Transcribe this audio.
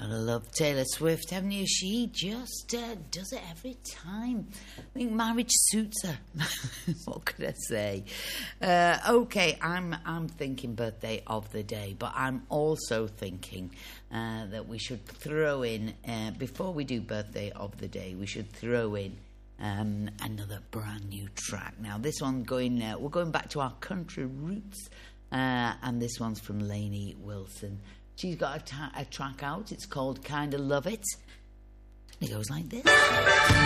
Gotta love Taylor Swift, haven't you? She just does it every time. I think marriage suits her. What could I say? Okay, I'm thinking birthday of the day, but I'm also thinking that we should throw in, before we do birthday of the day, we should throw in another brand new track. Now, this one we're going back to our country roots, and this one's from Lainey Wilson. She's got a track out. It's called Kinda Love It. It goes like this.